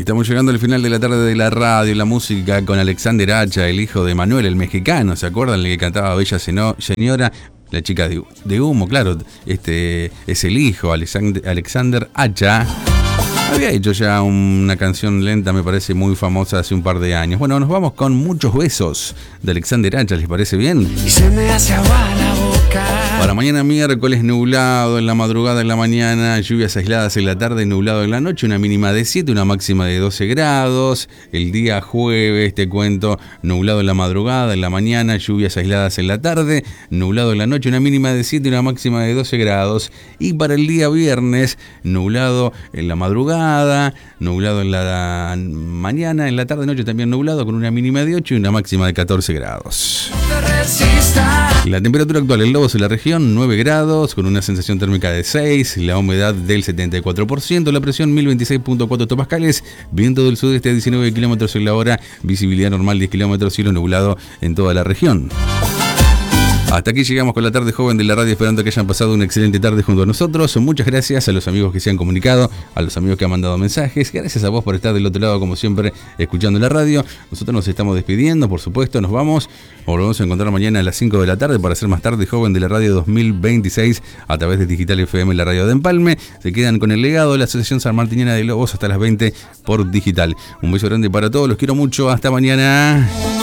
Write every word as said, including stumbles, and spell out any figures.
Estamos llegando al final de la tarde de la radio, la música con Alexander Hacha, el hijo de Manuel, el mexicano. ¿Se acuerdan? El que cantaba Bella Señora, la chica de, de humo, claro. Este es el hijo, Alexander, Alexander Hacha. Había hecho ya una canción lenta, me parece muy famosa hace un par de años. Bueno, nos vamos con Muchos Besos de Alexander Hacha, ¿les parece bien? Y se me hace agua la boca. Para mañana miércoles, nublado en la madrugada, en la mañana, lluvias aisladas en la tarde, nublado en la noche, una mínima de siete, una máxima de doce grados. El día jueves, te cuento, nublado en la madrugada, en la mañana, lluvias aisladas en la tarde, nublado en la noche, una mínima de siete, una máxima de doce grados. Y para el día viernes, nublado en la madrugada, nublado en la mañana, en la tarde, noche también nublado, con una mínima de ocho y una máxima de catorce grados. La temperatura actual en Lobos, en la región, nueve grados, con una sensación térmica de seis, la humedad del setenta y cuatro por ciento, la presión mil veintiséis punto cuatro hectopascales, viento del sudeste a diecinueve kilómetros en la hora, visibilidad normal diez kilómetros, cielo nublado en toda la región. Hasta aquí llegamos con la tarde joven de la radio, esperando que hayan pasado una excelente tarde junto a nosotros. Muchas gracias a los amigos que se han comunicado, a los amigos que han mandado mensajes. Gracias a vos por estar del otro lado, como siempre, escuchando la radio. Nosotros nos estamos despidiendo, por supuesto, nos vamos. Volvemos a encontrar mañana a las cinco de la tarde para hacer más tarde joven de la radio dos mil veintiséis a través de Digital F M, la radio de Empalme. Se quedan con el legado de la Asociación San Martiniana de Lobos hasta las veinte por Digital. Un beso grande para todos, los quiero mucho. Hasta mañana.